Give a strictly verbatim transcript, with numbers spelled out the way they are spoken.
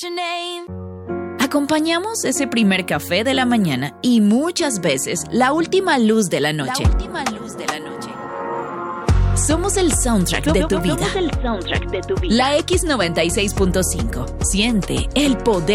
Acompañamos ese primer café de la mañana y muchas veces la última luz de la noche. La última luz de la noche. Somos el soundtrack de tu vida. Somos el soundtrack de tu vida. La X noventa y seis punto cinco. Siente el poder